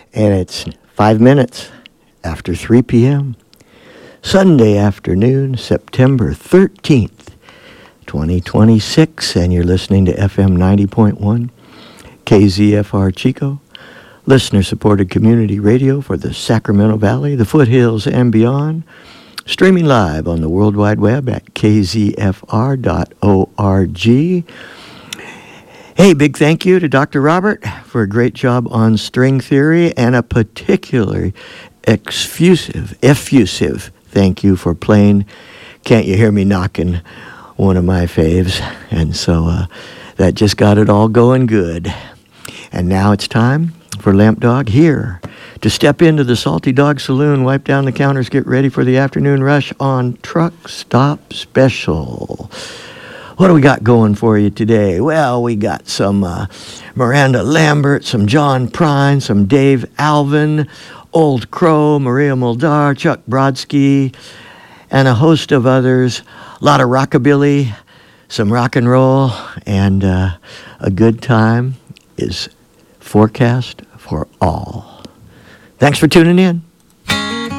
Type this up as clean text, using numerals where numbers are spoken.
And it's 5 minutes after 3 p.m. Sunday afternoon, September 13th, 2026, and you're listening to FM 90.1, KZFR Chico, listener-supported community radio for the Sacramento Valley, the foothills, and beyond, streaming live on the World Wide Web at kzfr.org. Hey, big thank you to Dr. Robert for a great job on string theory, and a particularly effusive thank you for playing Can't You Hear Me Knocking, one of my faves. And so that just got it all going good. And now it's time for Lamp Dog here to step into the Salty Dog Saloon, wipe down the counters, get ready for the afternoon rush on Truck Stop Special. What do we got going for you today? Well, we got some Miranda Lambert, some John Prine, some Dave Alvin, Old Crow, Maria Muldaur, Chuck Brodsky, and a host of others. A lot of rockabilly, some rock and roll, and a good time is forecast for all. Thanks for tuning in.